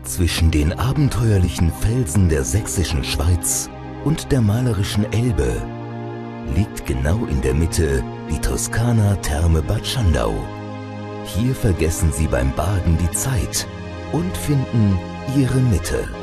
Zwischen den abenteuerlichen Felsen der sächsischen Schweiz und der malerischen Elbe liegt genau in der Mitte die Toskana-Therme Bad Schandau. Hier vergessen Sie beim Baden die Zeit und finden Ihre Mitte.